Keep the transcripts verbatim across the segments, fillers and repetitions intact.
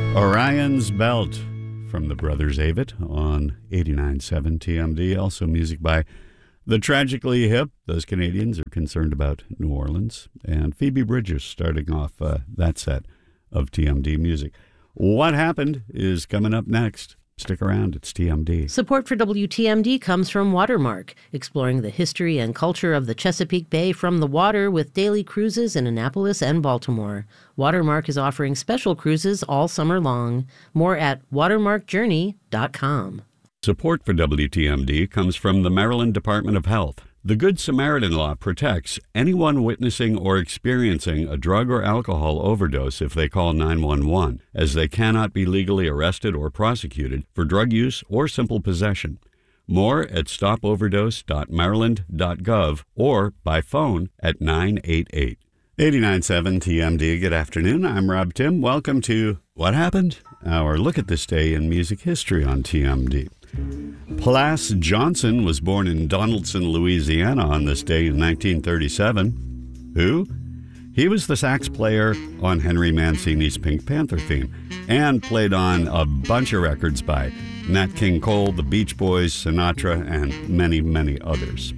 Orion's Belt from the Brothers Avett on eighty-nine point seven T M D. Also music by The Tragically Hip. Those Canadians are concerned about New Orleans. And Phoebe Bridgers starting off uh, that set of T M D music. What Happened is coming up next. Stick around, it's T M D. Support for W T M D comes from Watermark, exploring the history and culture of the Chesapeake Bay from the water with daily cruises in Annapolis and Baltimore. Watermark is offering special cruises all summer long. More at watermark journey dot com. Support for W T M D comes from the Maryland Department of Health. The Good Samaritan Law protects anyone witnessing or experiencing a drug or alcohol overdose if they call nine one one, as they cannot be legally arrested or prosecuted for drug use or simple possession. More at stop overdose dot maryland dot gov or by phone at nine eight eight. eighty-nine point seven T M D. Good afternoon. I'm Rob Tim. Welcome to What Happened? Our look at this day in music history on T M D. Plas Johnson was born in Donaldson, Louisiana on this day in nineteen thirty-seven. Who? He was the sax player on Henry Mancini's Pink Panther theme and played on a bunch of records by Nat King Cole, the Beach Boys, Sinatra, and many, many others.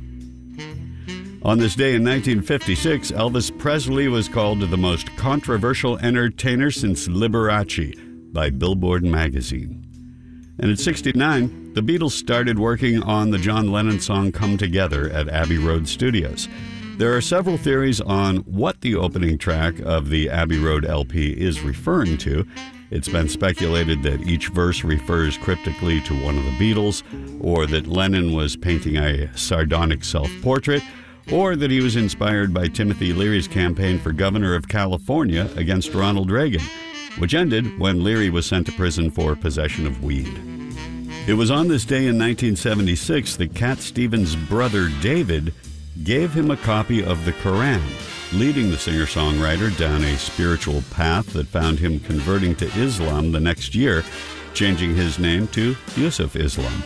On this day in nineteen fifty-six, Elvis Presley was called the most controversial entertainer since Liberace by Billboard magazine. And at sixty-nine, the Beatles started working on the John Lennon song Come Together at Abbey Road Studios. There are several theories on what the opening track of the Abbey Road L P is referring to. It's been speculated that each verse refers cryptically to one of the Beatles, or that Lennon was painting a sardonic self-portrait, or that he was inspired by Timothy Leary's campaign for governor of California against Ronald Reagan, which ended when Leary was sent to prison for possession of weed. It was on this day in nineteen seventy-six that Cat Stevens' brother David gave him a copy of the Quran, leading the singer-songwriter down a spiritual path that found him converting to Islam the next year, changing his name to Yusuf Islam.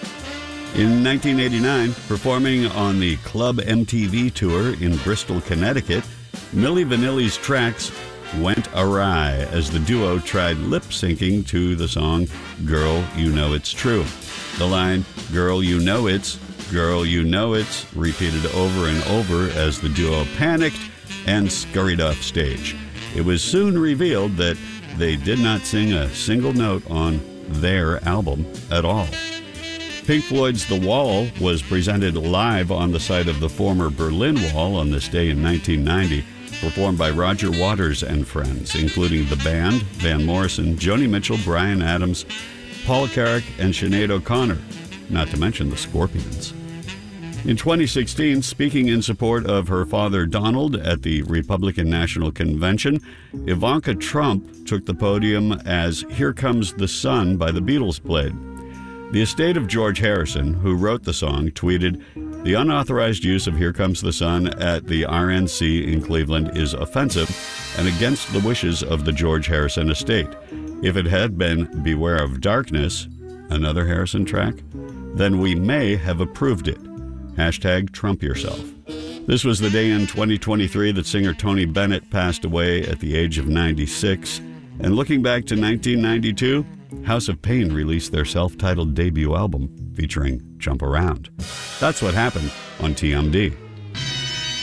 In nineteen eighty-nine, performing on the Club M T V tour in Bristol, Connecticut, Milli Vanilli's tracks went awry as the duo tried lip-syncing to the song Girl, You Know It's True. The line, Girl, You Know It's, Girl, You Know It's, repeated over and over as the duo panicked and scurried off stage. It was soon revealed that they did not sing a single note on their album at all. Pink Floyd's The Wall was presented live on the site of the former Berlin Wall on this day in nineteen ninety, performed by Roger Waters and friends, including the band, Van Morrison, Joni Mitchell, Bryan Adams, Paul Carrack, and Sinead O'Connor, not to mention the Scorpions. In twenty sixteen, speaking in support of her father Donald at the Republican National Convention, Ivanka Trump took the podium as Here Comes the Sun by the Beatles played. The estate of George Harrison, who wrote the song, tweeted, "The unauthorized use of Here Comes the Sun at the R N C in Cleveland is offensive and against the wishes of the George Harrison estate. If it had been Beware of Darkness," another Harrison track, "then we may have approved it. Hashtag Trump yourself." This was the day in twenty twenty-three that singer Tony Bennett passed away at the age of ninety-six. And looking back to nineteen ninety-two, House of Pain released their self-titled debut album featuring Jump Around. That's what happened on T M D.